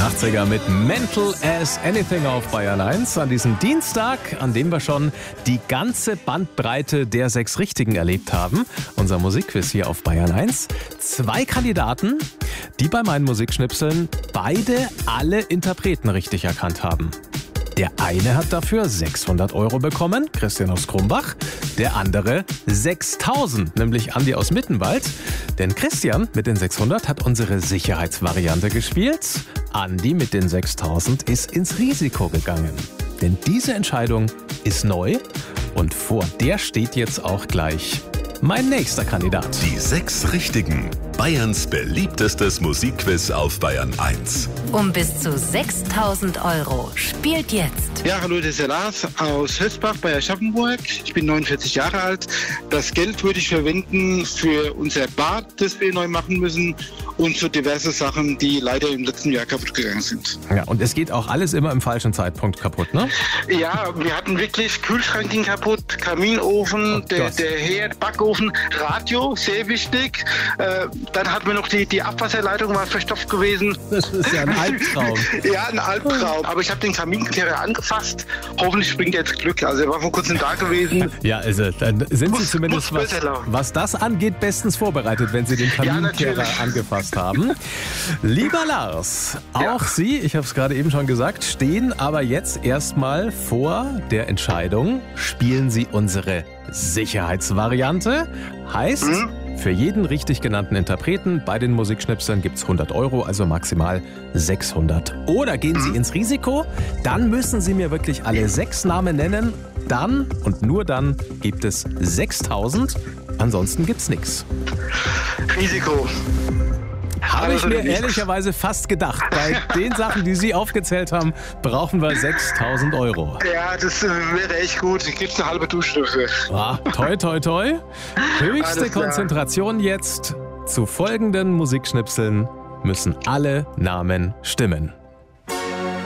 80er mit Mental as Anything auf Bayern 1 an diesem Dienstag, an dem wir schon die ganze Bandbreite der 6 Richtigen erlebt haben. Unser Musikquiz hier auf Bayern 1. 2 Kandidaten, die bei meinen Musikschnipseln beide alle Interpreten richtig erkannt haben. Der eine hat dafür 600 € bekommen, Christian aus Krumbach. Der andere 6.000, nämlich Andi aus Mittenwald. Denn Christian mit den 600 hat unsere Sicherheitsvariante gespielt. Andi mit den 6.000 ist ins Risiko gegangen. Denn diese Entscheidung ist neu und vor der steht jetzt auch gleich mein nächster Kandidat. Die 6 Richtigen. Bayerns beliebtestes Musikquiz auf Bayern 1. Um bis zu 6.000 € spielt jetzt. Ja, hallo, das ist der Lars aus Hösbach bei Aschaffenburg. Ich bin 49 Jahre alt. Das Geld würde ich verwenden für unser Bad, das wir neu machen müssen und für diverse Sachen, die leider im letzten Jahr kaputt gegangen sind. Ja, und es geht auch alles immer im falschen Zeitpunkt kaputt, ne? Ja, wir hatten wirklich Kühlschrank ging kaputt, Kaminofen, der Herd, Backofen, Radio, sehr wichtig. Dann hatten wir noch die Abwasserleitung war verstopft gewesen. Das ist ja ein Albtraum. Ja, ein Albtraum. Aber ich habe den Kaminkehrer angefasst. Hoffentlich bringt er jetzt Glück. Also er war vor kurzem da gewesen. Ja, also dann sind Sie zumindest, was das angeht, bestens vorbereitet, wenn Sie den Kaminkehrer angefasst haben. Lieber Lars, auch Sie, ich habe es gerade eben schon gesagt, stehen aber jetzt erstmal vor der Entscheidung, spielen Sie unsere Sicherheitsvariante. Heißt, für jeden richtig genannten Interpreten bei den Musikschnipseln gibt es 100 €, also maximal 600. Oder gehen Sie ins Risiko, dann müssen Sie mir wirklich alle 6 Namen nennen. Dann und nur dann gibt es 6.000. Ansonsten gibt's nichts. Risiko. Habe ich mir ehrlicherweise fast gedacht. Bei den Sachen, die Sie aufgezählt haben, brauchen wir 6.000 €. Ja, das wäre echt gut. Gibt eine halbe Dusche dafür. Ah, toi, toi, toi. Höchste Konzentration jetzt. Zu folgenden Musikschnipseln müssen alle Namen stimmen.